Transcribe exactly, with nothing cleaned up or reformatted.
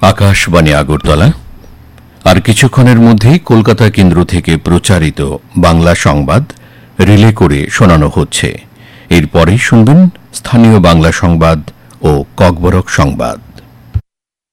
আকাশবাণী আগরতলা। আর কিছুক্ষণের মধ্যেই কলকাতা কেন্দ্র থেকে প্রচারিত বাংলা সংবাদ রিলে করে শোনানো হচ্ছে। এরপরেই শুনবেন স্থানীয় বাংলা সংবাদ ও ককবরক সংবাদ।